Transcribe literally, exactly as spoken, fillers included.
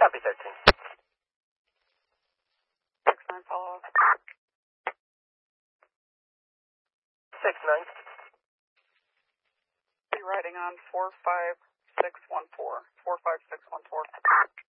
Copy thirteen. Six nine follow up. Six nine. Be riding on four five six one four. Four five six one four.